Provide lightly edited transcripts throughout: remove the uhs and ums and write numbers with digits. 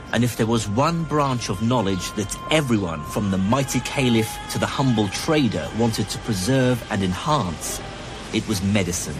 And if there was one branch of knowledge that everyone, from the mighty caliph to the humble trader, wanted to preserve and enhance, it was medicine.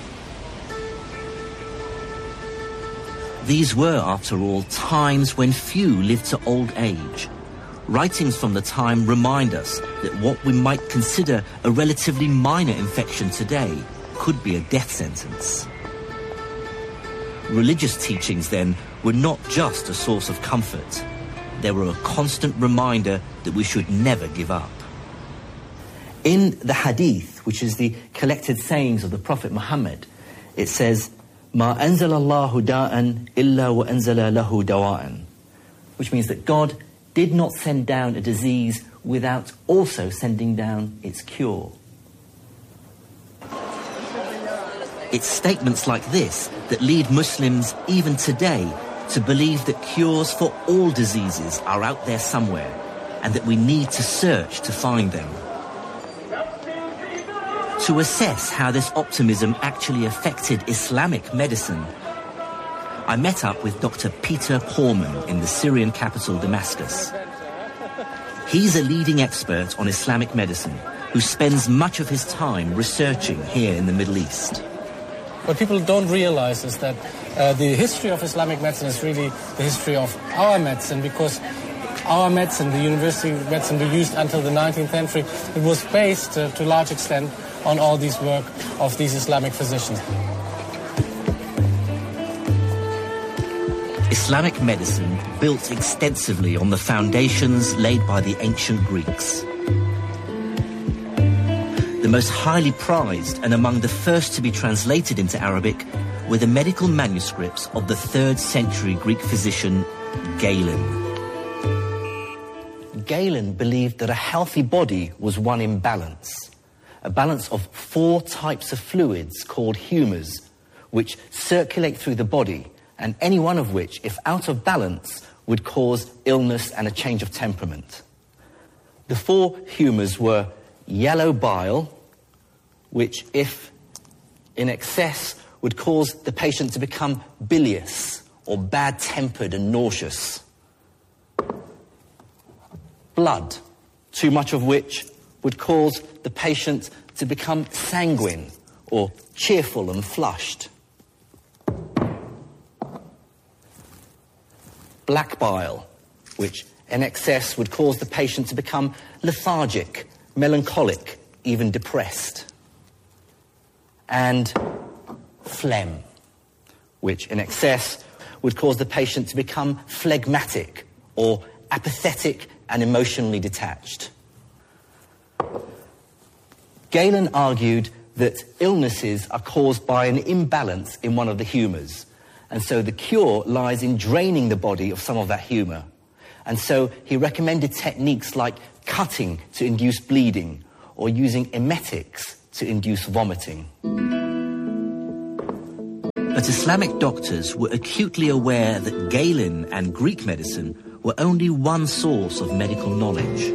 These were, after all, times when few lived to old age. Writings from the time remind us that what we might consider a relatively minor infection today could be a death sentence. Religious teachings, then, were not just a source of comfort. They were a constant reminder that we should never give up. In the Hadith, which is the collected sayings of the Prophet Muhammad, it says, "Ma anzala Allahu da'an illa wa anzala lahu dawa'an," which means that God did not send down a disease without also sending down its cure. It's statements like this that lead Muslims even today to believe that cures for all diseases are out there somewhere and that we need to search to find them. To assess how this optimism actually affected Islamic medicine, I met up with Dr. Peter Porman in the Syrian capital Damascus. He's a leading expert on Islamic medicine who spends much of his time researching here in the Middle East. What people don't realize is that the history of Islamic medicine is really the history of our medicine, because our medicine, the university medicine we used until the 19th century, it was based to a large extent on all this work of these Islamic physicians. Islamic medicine built extensively on the foundations laid by the ancient Greeks. The most highly prized and among the first to be translated into Arabic were the medical manuscripts of the 3rd century Greek physician Galen. Galen believed that a healthy body was one in balance, a balance of 4 types of fluids called humours, which circulate through the body, and any one of which, if out of balance, would cause illness and a change of temperament. The 4 humours were yellow bile, which, if in excess, would cause the patient to become bilious or bad-tempered and nauseous. Blood, too much of which would cause the patient to become sanguine or cheerful and flushed. Black bile, which in excess would cause the patient to become lethargic, melancholic, even depressed. And phlegm, which in excess would cause the patient to become phlegmatic or apathetic and emotionally detached. Galen argued that illnesses are caused by an imbalance in one of the humours, and so the cure lies in draining the body of some of that humour. And so he recommended techniques like cutting to induce bleeding or using emetics to induce vomiting. But Islamic doctors were acutely aware that Galen and Greek medicine were only one source of medical knowledge.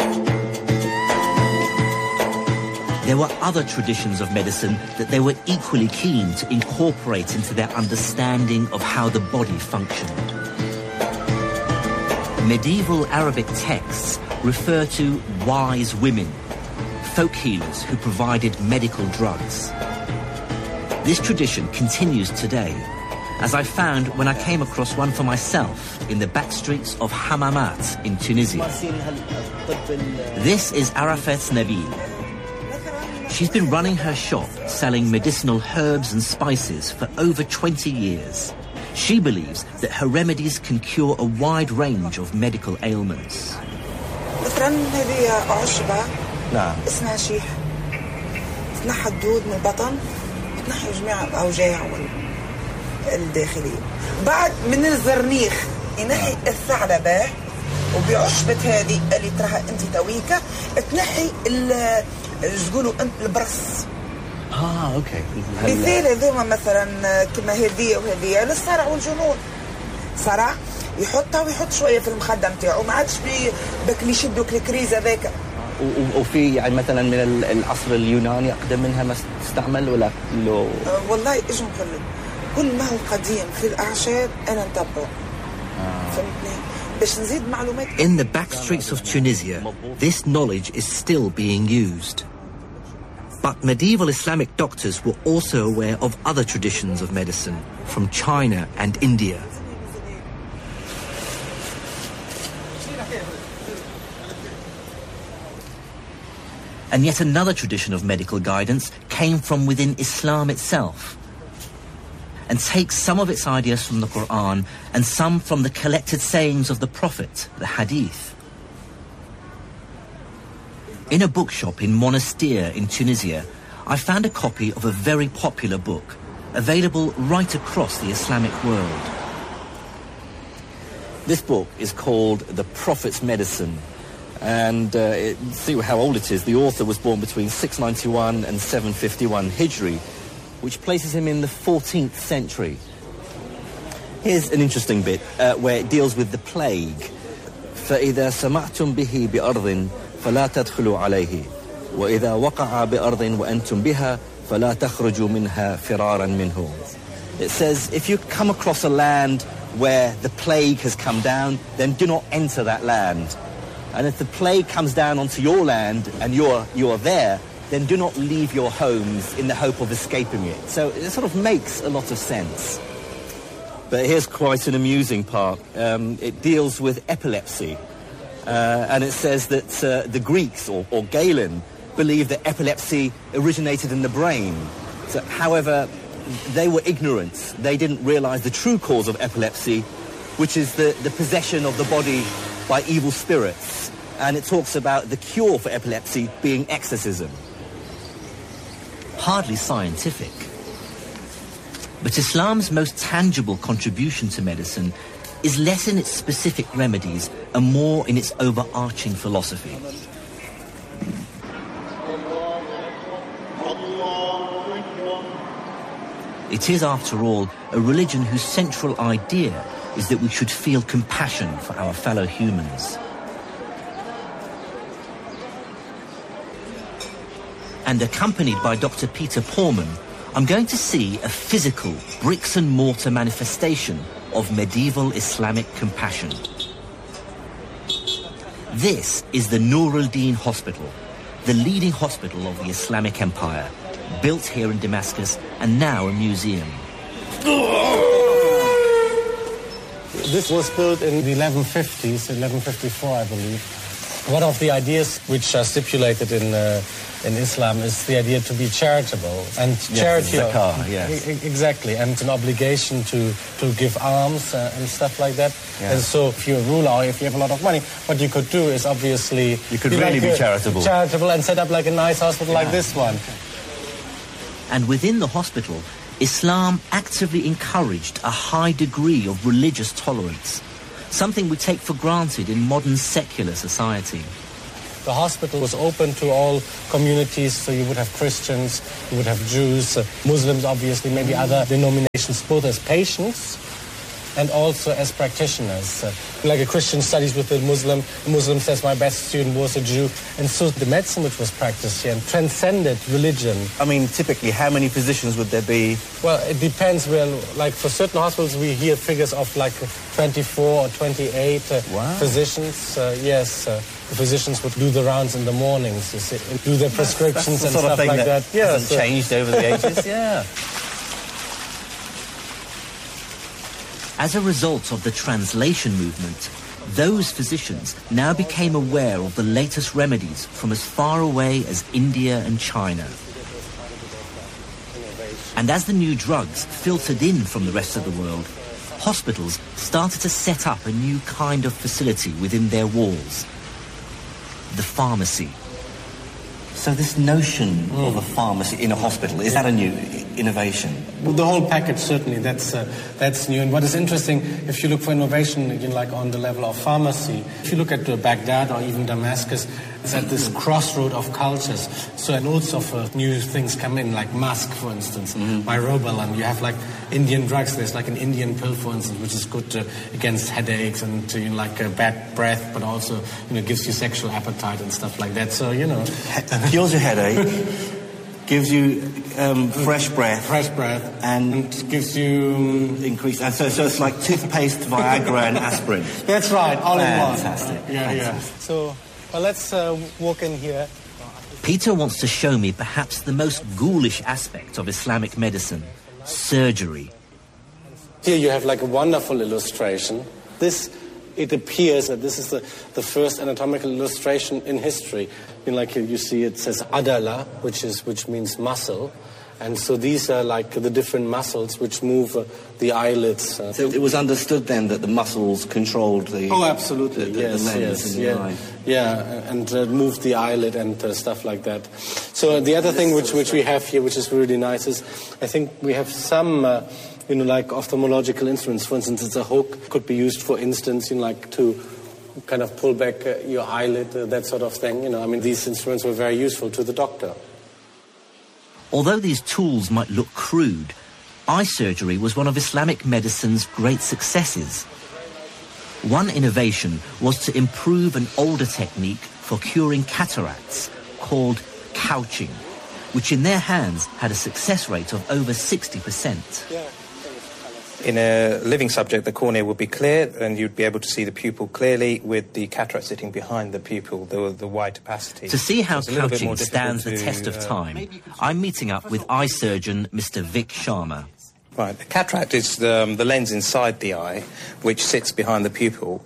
There were other traditions of medicine that they were equally keen to incorporate into their understanding of how the body functioned. Medieval Arabic texts refer to wise women, folk healers who provided medical drugs. This tradition continues today, as I found when I came across one for myself in the back streets of Hammamat in Tunisia. This is Arafat Nabil. She's been running her shop selling medicinal herbs and spices for over 20 years. She believes that her remedies can cure a wide range of medical ailments. مثلا هذه عشبة اسمها شيح تنحى الدود من البطن تنحي جميع الأوجاع الداخلية. بعد من الزرنيخ ينحي الثعلبة وبعشبة هذه اللي تراها انت تويكا تنحي تقولوا البرص. اوكي. مثال هذوما مثلا كما هذه وهذه للصرع والجنون. صرع يحطها ويحط شويه في المخدة نتاعو ما عادش بك يشدوا الكريز هذاك. وفي يعني مثلا من العصر اليوناني اقدم منها ما تستعمل ولا لو والله ايش نقول لك كل ما هو قديم في الاعشاب انا نتبعه In the back streets of Tunisia, this knowledge is still being used. But medieval Islamic doctors were also aware of other traditions of medicine from China and India. And yet another tradition of medical guidance came from within Islam itself, and takes some of its ideas from the Quran and some from the collected sayings of the Prophet, the Hadith. In a bookshop in Monastir in Tunisia, I found a copy of a very popular book, available right across the Islamic world. This book is called The Prophet's Medicine, and see how old it is. The author was born between 691 and 751 Hijri, which places him in the 14th century. Here's an interesting bit where it deals with the plague. فَإِذَا سَمَعْتُمْ بِهِ بِأَرْضٍ فَلَا تَدْخُلُوا عَلَيْهِ وَإِذَا وَقَعَ بِأَرْضٍ وَأَنْتُمْ بِهَا فَلَا تَخْرُجُوا مِنْهَا فِرَارًا مِنْهُ. It says, if you come across a land where the plague has come down, then do not enter that land. And if the plague comes down onto your land and you are there, then do not leave your homes in the hope of escaping it. So it sort of makes a lot of sense. But here's quite an amusing part. It deals with epilepsy. And it says that the Greeks, or Galen, believed that epilepsy originated in the brain. So, however, they were ignorant. They didn't realize the true cause of epilepsy, which is the possession of the body by evil spirits. And it talks about the cure for epilepsy being exorcism. Hardly scientific. But Islam's most tangible contribution to medicine is less in its specific remedies and more in its overarching philosophy. It is, after all, a religion whose central idea is that we should feel compassion for our fellow humans. And accompanied by Dr. Peter Porman, I'm going to see a physical bricks and mortar manifestation of medieval Islamic compassion. This is the Nur al-Din Hospital, the leading hospital of the Islamic Empire, built here in Damascus and now a museum. This was built in the 1150s, 1154, I believe. One of the ideas which are stipulated in Islam is the idea to be charitable. And charity, zakah, yes. Exactly, and an obligation to give alms and stuff like that. Yeah. And so if you're a ruler or if you have a lot of money, what you could do is obviously... You could really be charitable. Charitable and set up like a nice hospital like this one. And within the hospital, Islam actively encouraged a high degree of religious tolerance, something we take for granted in modern secular society. The hospital was open to all communities, so you would have Christians, you would have Jews, Muslims obviously, maybe other denominations, both as patients and also as practitioners. Like a Christian studies with a Muslim says my best student was a Jew. And so the medicine which was practiced here transcended religion. I mean, typically, how many physicians would there be? Well, it depends. Well, like for certain hospitals, we hear figures of like 24 or 28 physicians. Yes, the physicians would do the rounds in the mornings, you see, do their prescriptions and stuff like that. Yeah, hasn't changed over the ages. Yeah. As a result of the translation movement, those physicians now became aware of the latest remedies from as far away as India and China. And as the new drugs filtered in from the rest of the world, hospitals started to set up a new kind of facility within their walls, the pharmacy. So this notion of a pharmacy in a hospital, is that a new innovation? Well, the whole package, certainly, that's new. And what is interesting, if you look for innovation, again, like on the level of pharmacy, if you look at Baghdad or even Damascus, it's at this crossroad of cultures. So loads of new things come in, like musk, for instance, myrobalan. You have like Indian drugs. There's like an Indian pill, for instance, which is good against headaches and bad breath, but also gives you sexual appetite and stuff like that. So cures your headache. Gives you fresh breath. Fresh breath. And gives you... increased... And so it's like toothpaste, Viagra and aspirin. That's right, all in one. Fantastic. Yeah. So, well, let's walk in here. Peter wants to show me perhaps the most ghoulish aspect of Islamic medicine, surgery. Here you have like a wonderful illustration. It appears that this is the first anatomical illustration in history. I mean, like you see, it says adala, which means muscle. And so these are like the different muscles which move the eyelids. So it was understood then that the muscles controlled the... Oh, absolutely, the lens in the eye. Yeah, and moved the eyelid and stuff like that. So the other thing which we have here, which is really nice, is I think we have some... like ophthalmological instruments. For instance, it's a hook, could be used, for instance, like to kind of pull back your eyelid, that sort of thing. I mean, these instruments were very useful to the doctor. Although these tools might look crude, eye surgery was one of Islamic medicine's great successes. One innovation was to improve an older technique for curing cataracts called couching, which in their hands had a success rate of over 60%. Yeah. In a living subject, the cornea would be clear and you'd be able to see the pupil clearly with the cataract sitting behind the pupil, the wide opacity. To see how couching stands the test of time, I'm meeting up with eye surgeon Mr. Vic Sharma. Right, the cataract is the lens inside the eye, which sits behind the pupil.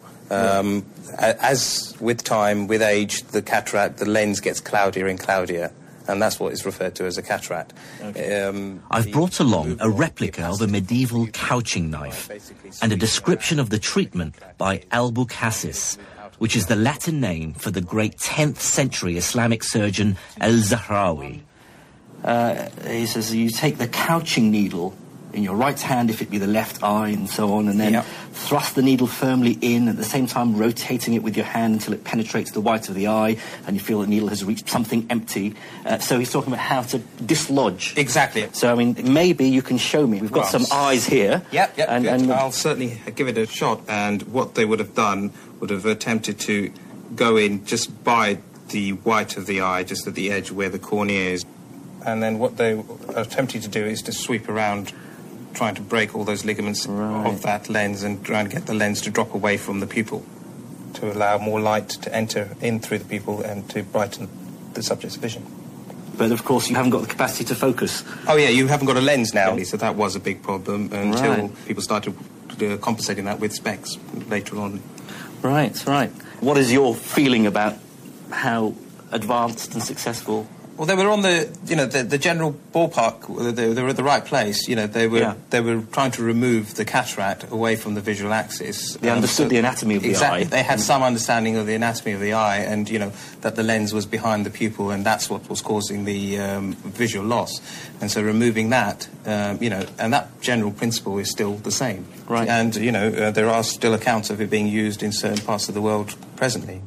As with time, with age, the lens gets cloudier and cloudier. And that's what is referred to as a cataract. Okay. I've brought along a replica of a medieval couching knife and a description of the treatment by Al-Bukhasis, which is the Latin name for the great 10th century Islamic surgeon Al-Zahrawi. He says you take the couching needle in your right hand, if it be the left eye, and so on, and then thrust the needle firmly in, at the same time rotating it with your hand until it penetrates the white of the eye, and you feel the needle has reached something empty. So he's talking about how to dislodge. Exactly. So, I mean, maybe you can show me. We've got some eyes here. Yep, and I'll certainly give it a shot, and what they would have done would have attempted to go in just by the white of the eye, just at the edge where the cornea is. And then what they are attempting to do is to sweep around, trying to break all those ligaments of that lens and trying to get the lens to drop away from the pupil to allow more light to enter in through the pupil and to brighten the subject's vision. But, of course, you haven't got the capacity to focus. Oh, yeah, you haven't got a lens now, so that was a big problem until people started compensating that with specs later on. Right. What is your feeling about how advanced and successful... Well, they were on the general ballpark. They were at the right place. They were trying to remove the cataract away from the visual axis. They understood the anatomy of the eye. Exactly. They had some understanding of the anatomy of the eye, and that the lens was behind the pupil, and that's what was causing the visual loss. And so removing that, and that general principle is still the same. Right. And there are still accounts of it being used in certain parts of the world presently.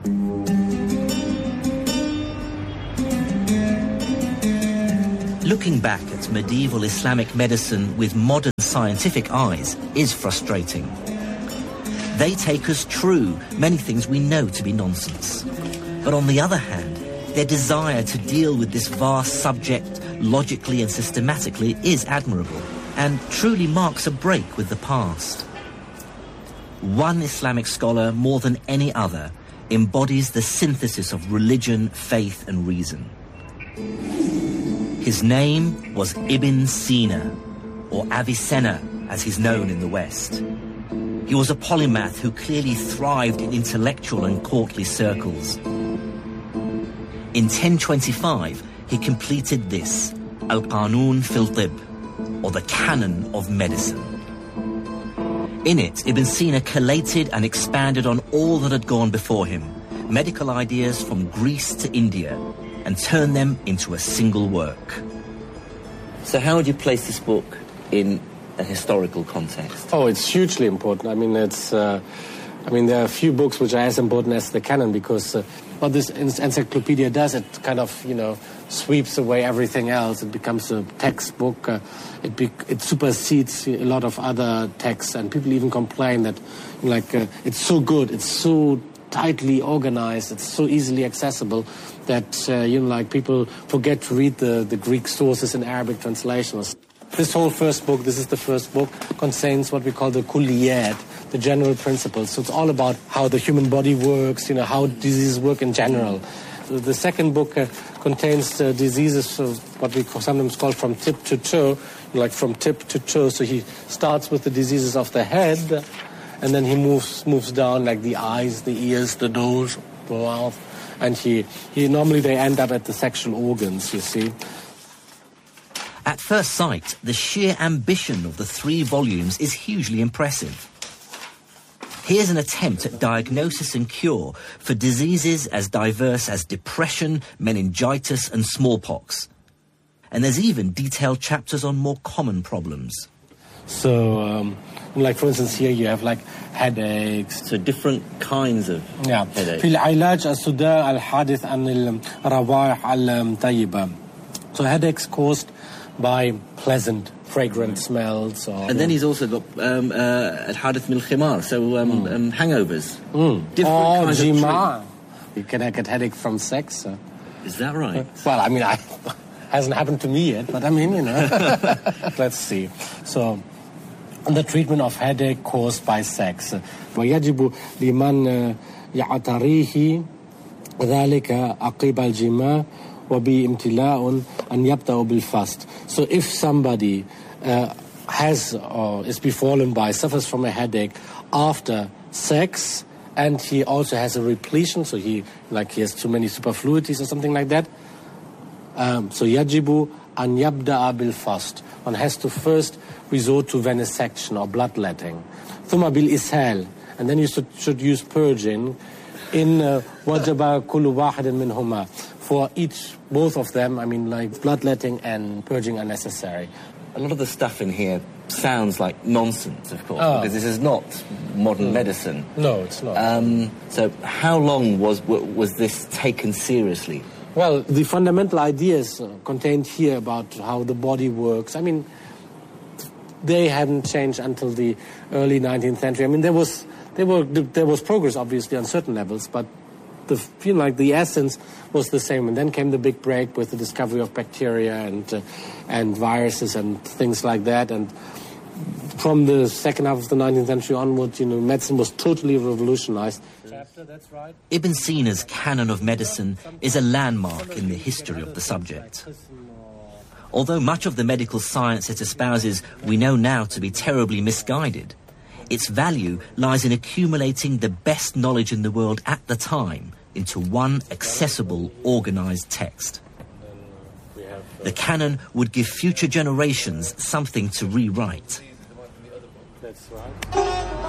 Looking back at medieval Islamic medicine with modern scientific eyes is frustrating. They take as true many things we know to be nonsense. But on the other hand, their desire to deal with this vast subject logically and systematically is admirable and truly marks a break with the past. One Islamic scholar, more than any other, embodies the synthesis of religion, faith and reason. His name was Ibn Sina, or Avicenna, as he's known in the West. He was a polymath who clearly thrived in intellectual and courtly circles. In 1025, he completed this, Al-Qanun fil Tib, or the Canon of Medicine. In it, Ibn Sina collated and expanded on all that had gone before him, medical ideas from Greece to India, and turned them into a single work. So how would you place this book in a historical context? Oh, it's hugely important. I mean, there are a few books which are as important as the canon because what this encyclopedia does, it kind of, sweeps away everything else. It becomes a textbook. It supersedes a lot of other texts, and people even complain that, it's so good, it's so tightly organized. It's so easily accessible that, like people forget to read the Greek sources in Arabic translations. This whole first book, this is the first book, contains what we call the kulliyat, the general principles. So it's all about how the human body works, how diseases work in general. The second book contains diseases, what we sometimes call from tip to toe, like from tip to toe. So he starts with the diseases of the head, and then he moves down, like the eyes, the ears, the nose, the mouth, and he normally they end up at the sexual organs, you see. At first sight, the sheer ambition of the 3 volumes is hugely impressive. Here's an attempt at diagnosis and cure for diseases as diverse as depression, meningitis and smallpox. And there's even detailed chapters on more common problems. So, like for instance, here you have like headaches. So different kinds of headaches. في العلاج الصداع الحادث عن الروائح الطيبة. So headaches caused by pleasant, fragrant smells. And then he's also got الحادث من الخمار, so hangovers. Different kinds of you can get headache from sex. Is that right? Well, I mean, hasn't happened to me yet, but I mean, let's see. So, the treatment of headache caused by sex. ويجب لمن يعتريه ذلك عقب الجماع وبامتلاء أن يبدأ بالفast. So if somebody has or is befallen by, suffers from a headache after sex, and he also has a repletion, so he has too many superfluities or something like that, so يجب أن يبدأ بالفast. One has to first resort to venesection or bloodletting. ثم بالإسهال, and then you should use purging. In وجب كل واحد منهما. For both of them, I mean, like bloodletting and purging are necessary. A lot of the stuff in here sounds like nonsense, of course, because this is not modern medicine. No, it's not. So how long was this taken seriously? Well, the fundamental ideas contained here about how the body works, I mean, they hadn't changed until the early 19th century. I mean, there was progress, obviously, on certain levels, but the essence was the same. And then came the big break with the discovery of bacteria and viruses and things like that. And from the second half of the 19th century onwards, medicine was totally revolutionized. That's right. Ibn Sina's canon of medicine is a landmark in the history of the subject. Although much of the medical science it espouses we know now to be terribly misguided, its value lies in accumulating the best knowledge in the world at the time into one accessible, organized text. The canon would give future generations something to rewrite. That's right.